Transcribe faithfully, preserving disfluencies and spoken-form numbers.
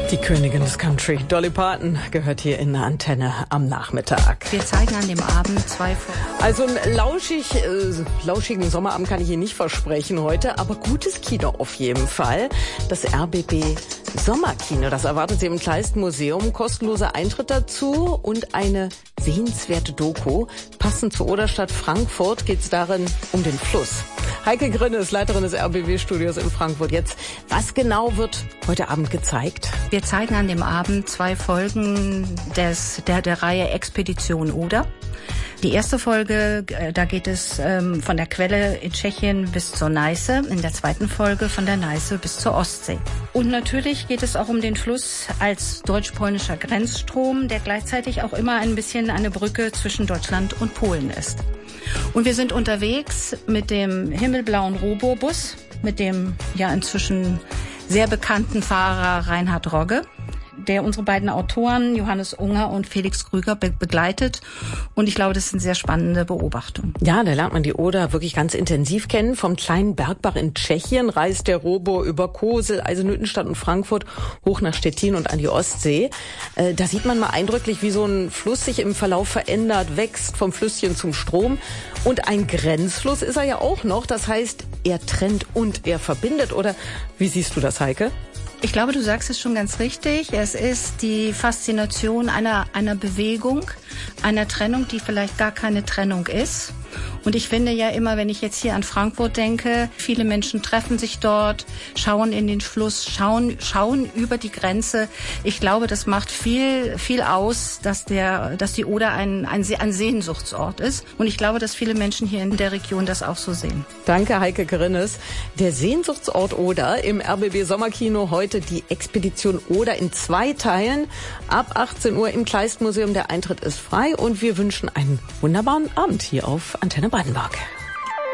Die Königin des Country, Dolly Parton, gehört hier in der Antenne am Nachmittag. Wir zeigen an dem Abend zwei Folgen. Also einen lauschig, äh, lauschigen Sommerabend kann ich Ihnen nicht versprechen heute, aber gutes Kino auf jeden Fall. Das R B B Sommerkino, das erwartet Sie im Kleist-Museum. Kostenloser Eintritt dazu und eine sehenswerte Doku. Passend zur Oderstadt Frankfurt geht es darin um den Fluss. Heike Grinnes, Leiterin des R B B-Studios in Frankfurt. Jetzt, was genau wird heute Abend gezeigt? Wir zeigen an dem Abend zwei Folgen des, der, der Reihe Expedition Oder. Die erste Folge, da geht es ähm, von der Quelle in Tschechien bis zur Neiße. In der zweiten Folge von der Neiße bis zur Ostsee. Und natürlich geht es auch um den Fluss als deutsch-polnischer Grenzstrom, der gleichzeitig auch immer ein bisschen eine Brücke zwischen Deutschland und Polen ist. Und wir sind unterwegs mit dem himmelblauen Robobus, mit dem ja inzwischen sehr bekannten Fahrer Reinhard Rogge, der unsere beiden Autoren Johannes Unger und Felix Krüger be- begleitet. Und ich glaube, das ist eine sehr spannende Beobachtung. Ja, da lernt man die Oder wirklich ganz intensiv kennen. Vom kleinen Bergbach in Tschechien reist der Robo über Kosel, Eisenhüttenstadt und Frankfurt hoch nach Stettin und an die Ostsee. Äh, da sieht man mal eindrücklich, wie so ein Fluss sich im Verlauf verändert, wächst vom Flüsschen zum Strom. Und ein Grenzfluss ist er ja auch noch. Das heißt, er trennt und er verbindet. Oder wie siehst du das, Heike? Ich glaube, du sagst es schon ganz richtig. Es ist die Faszination einer, einer Bewegung, einer Trennung, die vielleicht gar keine Trennung ist. Und ich finde ja immer, wenn ich jetzt hier an Frankfurt denke, viele Menschen treffen sich dort, schauen in den Fluss, schauen, schauen über die Grenze. Ich glaube, das macht viel, viel aus, dass der, dass die Oder ein, ein, ein Sehnsuchtsort ist. Und ich glaube, dass viele Menschen hier in der Region das auch so sehen. Danke, Heike Grinnes. Der Sehnsuchtsort Oder im R B B Sommerkino heute die Expedition Oder in zwei Teilen. Ab achtzehn Uhr im Kleist-Museum. Der Eintritt ist frei und wir wünschen einen wunderbaren Abend hier auf Antenne Brandenburg.